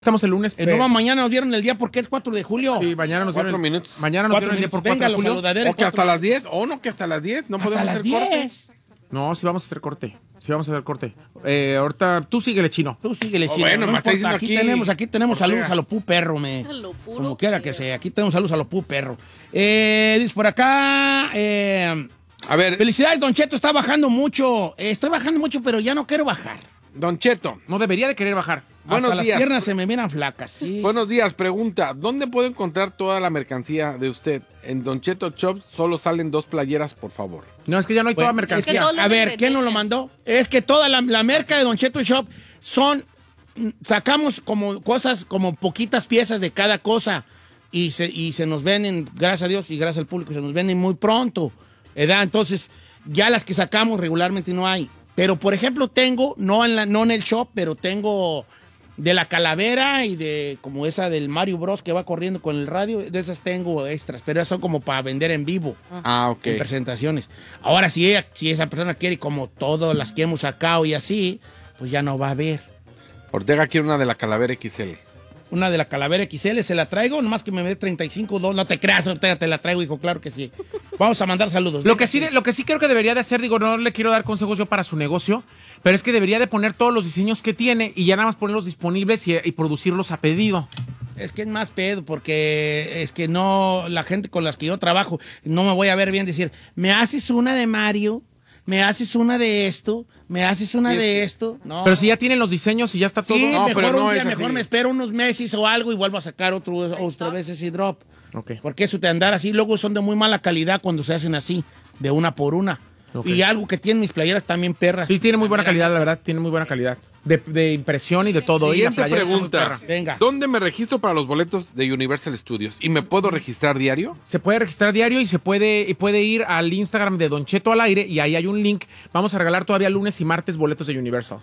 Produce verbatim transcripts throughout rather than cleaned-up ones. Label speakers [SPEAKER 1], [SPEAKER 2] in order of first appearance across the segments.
[SPEAKER 1] Estamos el lunes.
[SPEAKER 2] En Nueva mañana nos dieron el día porque es cuatro de julio.
[SPEAKER 1] Sí, mañana nos
[SPEAKER 3] Cuatro
[SPEAKER 1] dieron
[SPEAKER 3] minutos.
[SPEAKER 1] Mañana nos dieron el día por cuatro de julio.
[SPEAKER 3] O que hasta las diez. O no, que hasta las diez. No podemos
[SPEAKER 2] las
[SPEAKER 3] hacer corte.
[SPEAKER 1] No, sí vamos a hacer corte. Sí vamos a hacer corte. Eh, ahorita, tú síguele, Chino.
[SPEAKER 2] Tú síguele,
[SPEAKER 3] Oh,
[SPEAKER 2] Chino.
[SPEAKER 3] bueno,
[SPEAKER 2] no
[SPEAKER 3] me está
[SPEAKER 2] importa,
[SPEAKER 3] diciendo
[SPEAKER 2] aquí
[SPEAKER 3] aquí.
[SPEAKER 2] tenemos, aquí tenemos
[SPEAKER 3] Ortega.
[SPEAKER 2] saludos a lo pu perro, me.
[SPEAKER 4] A lo puro
[SPEAKER 2] Como quiera que
[SPEAKER 4] perro.
[SPEAKER 2] sea. Aquí tenemos saludos a lo pu perro. Eh, dice por acá. Eh,
[SPEAKER 3] A ver,
[SPEAKER 2] Felicidades, Don Cheto, está bajando mucho. Eh, estoy bajando mucho, pero ya no quiero bajar.
[SPEAKER 3] Don Cheto.
[SPEAKER 1] No debería de querer bajar.
[SPEAKER 3] Buenos
[SPEAKER 2] Hasta
[SPEAKER 3] días.
[SPEAKER 2] Las piernas se me miran flacas, sí.
[SPEAKER 3] Buenos días, pregunta. ¿Dónde puedo encontrar toda la mercancía de usted? En Don Cheto Shops solo salen dos playeras, por favor.
[SPEAKER 1] No, es que ya no hay toda
[SPEAKER 2] Bueno,
[SPEAKER 1] mercancía.
[SPEAKER 4] es que todo-
[SPEAKER 2] A ver, ¿quién nos lo mandó? Es que toda la, la merca de Don Cheto Shop son, mm, sacamos como cosas, como poquitas piezas de cada cosa y se, y se nos venden, gracias a Dios y gracias al público, se nos venden muy pronto, ¿verdad? Entonces, ya las que sacamos regularmente no hay. Pero, por ejemplo, tengo, no en, la, no en el shop, pero tengo de la calavera y de como esa del Mario Bros que va corriendo con el radio, de esas tengo extras, pero esas son como para vender en vivo.
[SPEAKER 3] Ah, ok.
[SPEAKER 2] En presentaciones. Ahora, si, ella, si esa persona quiere como todas las que hemos sacado y así, pues ya no va a haber.
[SPEAKER 3] Ortega quiere una de la Calavera X L.
[SPEAKER 2] Una de la Calavera X L se la traigo, nomás que me dé treinta y cinco dólares. No te creas, Ortega, te la traigo, hijo, claro que sí. Vamos a mandar saludos.
[SPEAKER 1] Lo que, sí, lo que sí creo que debería de hacer, digo, no le quiero dar consejos yo para su negocio, pero es que debería de poner todos los diseños que tiene y ya nada más ponerlos disponibles y, y producirlos a pedido.
[SPEAKER 2] Es que es más pedo, porque es que no, la gente con las que yo trabajo, no me voy a ver bien decir, me haces una de Mario, me haces una de esto, me haces una
[SPEAKER 3] Sí, es
[SPEAKER 2] de
[SPEAKER 3] que-
[SPEAKER 2] esto. No.
[SPEAKER 1] Pero si ya tienen los diseños y ya está todo.
[SPEAKER 2] Sí,
[SPEAKER 3] No,
[SPEAKER 2] mejor
[SPEAKER 3] pero no
[SPEAKER 2] un día,
[SPEAKER 3] es así.
[SPEAKER 2] mejor me espero unos meses o algo y vuelvo a sacar otro, otra vez ese drop.
[SPEAKER 1] Ok.
[SPEAKER 2] Porque eso de andar así, luego son de muy mala calidad cuando se hacen así, de una por una.
[SPEAKER 1] Ok.
[SPEAKER 2] Y algo que tienen mis playeras también perras.
[SPEAKER 1] Sí, tiene muy buena calidad, la verdad, tiene muy buena calidad. De, de impresión y de todo. Y la
[SPEAKER 3] Siguiente
[SPEAKER 1] playera está muy
[SPEAKER 3] pregunta.
[SPEAKER 1] perra.
[SPEAKER 2] Venga.
[SPEAKER 3] ¿Dónde me registro para los boletos de Universal Studios? ¿Y me puedo registrar diario?
[SPEAKER 1] Se puede registrar diario y se puede, y puede ir al Instagram de Don Cheto al aire y ahí hay un link. Vamos a regalar todavía lunes y martes boletos de Universal.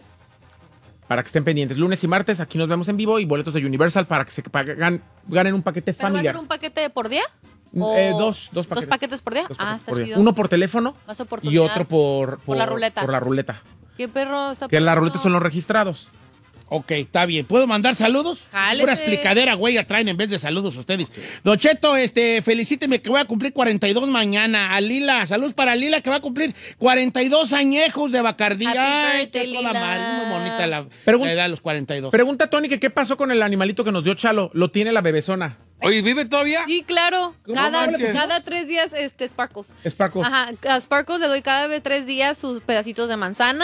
[SPEAKER 1] Para que estén pendientes. Lunes y martes aquí nos vemos en vivo y boletos de Universal para que se pagan- ganen un paquete
[SPEAKER 4] ¿Pero va a
[SPEAKER 1] familiar.
[SPEAKER 4] ser un paquete por día?
[SPEAKER 1] Eh, dos, dos paquetes.
[SPEAKER 4] ¿Dos paquetes por día?
[SPEAKER 1] Dos
[SPEAKER 4] ah,
[SPEAKER 1] paquetes
[SPEAKER 4] está
[SPEAKER 1] por día.
[SPEAKER 4] chido.
[SPEAKER 1] Uno por teléfono
[SPEAKER 4] Más
[SPEAKER 1] y
[SPEAKER 4] oportunidad.
[SPEAKER 1] otro por,
[SPEAKER 4] Por la ruleta.
[SPEAKER 1] Por la ruleta.
[SPEAKER 4] ¿Qué perro está
[SPEAKER 1] Que la
[SPEAKER 4] perro?
[SPEAKER 1] ruleta son los registrados.
[SPEAKER 2] Ok, está bien. ¿Puedo mandar saludos?
[SPEAKER 4] Jálese.
[SPEAKER 2] Pura explicadera, güey, ya traen en vez de saludos ustedes. Don Cheto, este, felicíteme que voy a cumplir cuarenta y dos mañana. A Lila, saludos para Lila que va a cumplir cuarenta y dos añejos de Bacardí.
[SPEAKER 4] Happy
[SPEAKER 2] Ay,
[SPEAKER 4] birthday,
[SPEAKER 2] qué toda
[SPEAKER 4] Lila.
[SPEAKER 2] madre, muy bonita la,
[SPEAKER 1] Pregun-
[SPEAKER 2] la edad de los cuarenta y dos.
[SPEAKER 1] Pregunta Tony que qué pasó con el animalito que nos dio Chalo. Lo tiene la bebezona.
[SPEAKER 3] Oye, ¿vive todavía?
[SPEAKER 4] Sí, claro.
[SPEAKER 3] ¿Cómo
[SPEAKER 4] Cada,
[SPEAKER 3] manches?
[SPEAKER 4] cada tres días, este, Sparkles.
[SPEAKER 1] Sparkles.
[SPEAKER 4] Ajá, a Sparkles le doy cada vez tres días sus pedacitos de manzana.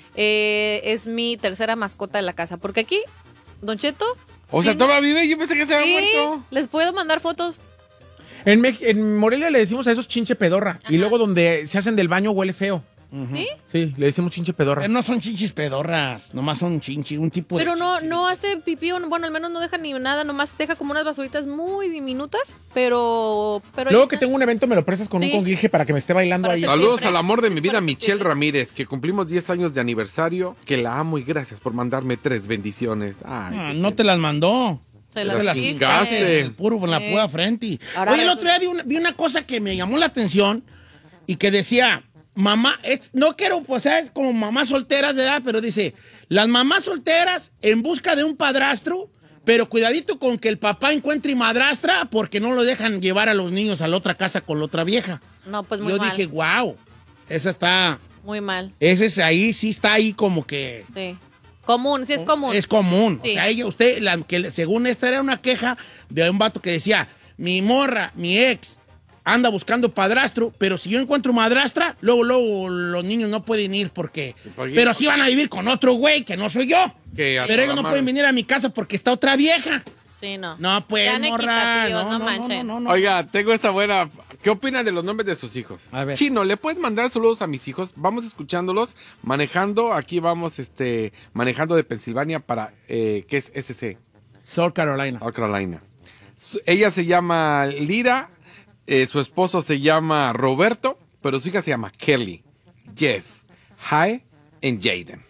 [SPEAKER 4] Eh, es mi tercera mascota de la casa. Porque aquí, Don Cheto.
[SPEAKER 3] O sea,
[SPEAKER 4] sí,
[SPEAKER 3] ¿todavía vive? Yo pensé que se había
[SPEAKER 4] sí,
[SPEAKER 3] muerto.
[SPEAKER 4] les puedo mandar fotos.
[SPEAKER 1] En, Mex- en Morelia le decimos a esos chinche pedorra. Y luego donde se hacen del baño huele feo.
[SPEAKER 4] ¿Sí?
[SPEAKER 1] Sí, le decimos chinche pedorra.
[SPEAKER 2] Pero no son chinchis pedorras, nomás son chinchis, un tipo de
[SPEAKER 4] Pero no,
[SPEAKER 2] chinchis.
[SPEAKER 4] no hace pipí, o- bueno, al menos no deja ni nada, nomás deja como unas basuritas muy diminutas, pero... pero ahí
[SPEAKER 1] Luego que
[SPEAKER 4] está.
[SPEAKER 1] tengo un evento me lo prestas con
[SPEAKER 4] Sí.
[SPEAKER 1] un conguije para que me esté bailando
[SPEAKER 4] Para
[SPEAKER 1] ahí.
[SPEAKER 4] hacer-
[SPEAKER 3] Saludos
[SPEAKER 4] Siempre.
[SPEAKER 3] al amor de mi vida,
[SPEAKER 4] Para
[SPEAKER 3] Michelle
[SPEAKER 4] siempre.
[SPEAKER 3] Ramírez, que cumplimos diez años de aniversario, que la amo y gracias por mandarme tres bendiciones. Ay,
[SPEAKER 2] Ah,
[SPEAKER 3] qué
[SPEAKER 2] no te las mandó.
[SPEAKER 4] Se
[SPEAKER 3] las
[SPEAKER 2] las
[SPEAKER 4] hiciste.
[SPEAKER 3] chingaste.
[SPEAKER 2] El puro con la
[SPEAKER 4] Sí.
[SPEAKER 2] pura frente.
[SPEAKER 4] Ahora
[SPEAKER 2] Oye, el
[SPEAKER 4] resulta-
[SPEAKER 2] otro día vi una, vi una cosa que me llamó la atención y que decía, mamá, es- no quiero, pues, es como mamás solteras, ¿verdad? Pero dice, las mamás solteras en busca de un padrastro, pero cuidadito con que el papá encuentre madrastra porque no lo dejan llevar a los niños a la otra casa con la otra vieja.
[SPEAKER 4] No, pues muy
[SPEAKER 2] Yo
[SPEAKER 4] mal.
[SPEAKER 2] dije, wow, esa está,
[SPEAKER 4] Muy mal,
[SPEAKER 2] ese es ahí, sí está ahí como que...
[SPEAKER 4] sí. Común, sí es común.
[SPEAKER 2] Es común.
[SPEAKER 4] Sí.
[SPEAKER 2] O sea, ella, usted, la, que según esta era una queja de un vato que decía, mi morra, mi ex, anda buscando padrastro, pero si yo encuentro madrastra, luego, luego los niños no pueden ir porque...
[SPEAKER 3] ¿por qué?
[SPEAKER 2] Pero sí van a vivir con otro güey que no soy yo.
[SPEAKER 3] Que a
[SPEAKER 2] Pero
[SPEAKER 3] toda
[SPEAKER 2] ellos no
[SPEAKER 3] madre.
[SPEAKER 2] pueden venir a mi casa porque está otra vieja.
[SPEAKER 4] Sí, no.
[SPEAKER 2] No, pues,
[SPEAKER 4] Sean
[SPEAKER 2] morra.
[SPEAKER 4] equitativos,
[SPEAKER 2] No,
[SPEAKER 4] no
[SPEAKER 2] no,
[SPEAKER 4] manchen.
[SPEAKER 2] no, no, no.
[SPEAKER 3] Oiga, tengo esta buena. ¿Qué opina de los nombres de sus hijos?
[SPEAKER 2] A ver.
[SPEAKER 3] Chino, ¿le puedes mandar saludos a mis hijos? Vamos escuchándolos, manejando. Aquí vamos, este, manejando de Pensilvania para, eh, ¿qué es S C?
[SPEAKER 2] South Carolina.
[SPEAKER 3] South Carolina. Su- ella se llama Lira, eh, su esposo se llama Roberto, pero su hija se llama Kelly, Jeff, Hi y Jaden.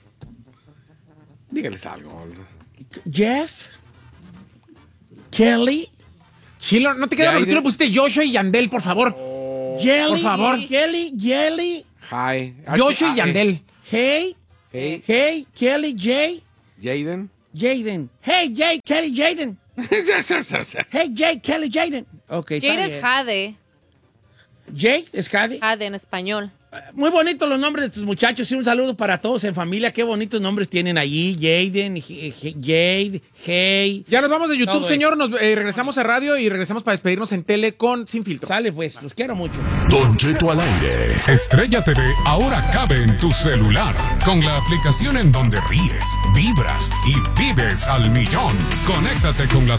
[SPEAKER 3] Dígales algo.
[SPEAKER 2] Jeff, Kelly,
[SPEAKER 1] Chilo, no te queda
[SPEAKER 3] Ya,
[SPEAKER 1] porque
[SPEAKER 3] ahí
[SPEAKER 1] tú
[SPEAKER 3] de-
[SPEAKER 1] le pusiste Joshua y Yandel, por favor.
[SPEAKER 2] Jelly,
[SPEAKER 1] Por favor.
[SPEAKER 2] Kelly, Jelly,
[SPEAKER 3] Hi.
[SPEAKER 1] Joshua y
[SPEAKER 3] H A E.
[SPEAKER 1] Yandel.
[SPEAKER 2] hey,
[SPEAKER 3] Hey,
[SPEAKER 2] hey, Kelly, Jay,
[SPEAKER 3] Jaden.
[SPEAKER 2] Jaden. Hey, Jay, Kelly, Jaden. Hey, Jay, Kelly, Jaden. Ok, está
[SPEAKER 4] Jade es
[SPEAKER 2] bien.
[SPEAKER 4] Jade.
[SPEAKER 2] Jade es Jade.
[SPEAKER 4] Jade en español.
[SPEAKER 2] Muy bonitos los nombres de tus muchachos. Y un saludo para todos en familia. Qué bonitos nombres tienen allí. Jaden, J- J- Jade, Hey.
[SPEAKER 1] Ya nos vamos de YouTube,
[SPEAKER 2] Todo
[SPEAKER 1] señor. Nos eh, regresamos a radio y regresamos para despedirnos en tele con Sin Filtro.
[SPEAKER 2] Sale pues, los quiero mucho.
[SPEAKER 5] Don Cheto al aire.
[SPEAKER 6] Estrella T V ahora cabe en tu celular con la aplicación en donde ríes, vibras y vives al millón. Conéctate con las